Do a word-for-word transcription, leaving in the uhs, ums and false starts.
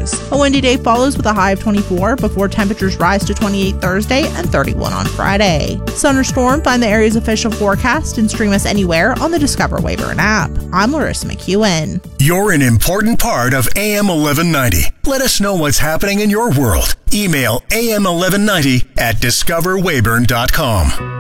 degrees. A windy day follows with a high of twenty-four before temperatures rise to twenty-eight Thursday and thirty-one on Friday. Sun or storm, find the area's official forecast and stream us anywhere on the Discover Weyburn app. I'm Larissa McEwen. You're an important part of A M eleven ninety. Let us know what's happening in your world. Email A M eleven ninety at discover weyburn dot com.